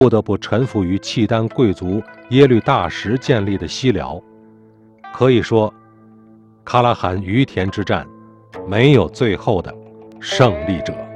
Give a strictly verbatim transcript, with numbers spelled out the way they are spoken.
不得不臣服于契丹贵族耶律大石建立的西辽。可以说，喀拉汗于田之战没有最后的胜利者。